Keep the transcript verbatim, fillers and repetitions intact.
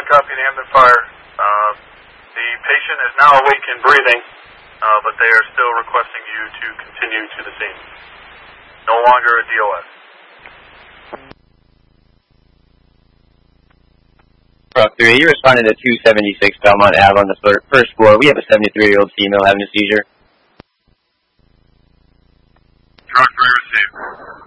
copy to Hampton Fire. Uh, the patient is now awake and breathing, uh, but they are still requesting you to continue to the scene. No longer a D O S. Truck three, you responded to two seventy-six Belmont Ave on the first floor. We have a seventy-three-year-old female having a seizure. Truck three received.